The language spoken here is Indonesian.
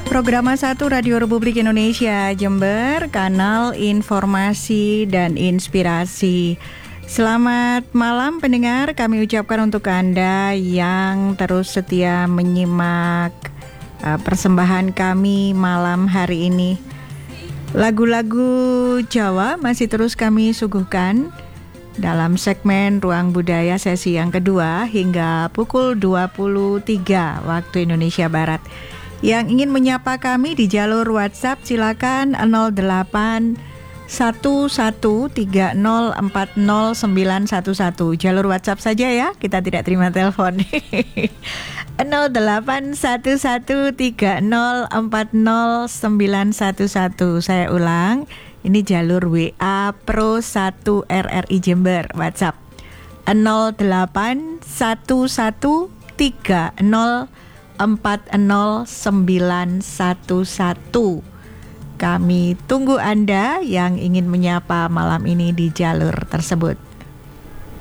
Program 1 Radio Republik Indonesia Jember, kanal informasi dan inspirasi. Selamat malam pendengar, kami ucapkan untuk Anda yang terus setia menyimak persembahan kami malam hari ini. Lagu-lagu Jawa masih terus kami suguhkan dalam segmen Ruang Budaya sesi yang kedua hingga pukul 23 waktu Indonesia Barat. Yang ingin menyapa kami di jalur WhatsApp silakan 08 1130409111. Jalur WhatsApp saja ya, kita tidak terima telepon. 08 1130409111. Saya ulang, ini jalur WA Pro 1 RRI Jember WhatsApp 08 1130409111. Kami tunggu Anda yang ingin menyapa malam ini di jalur tersebut.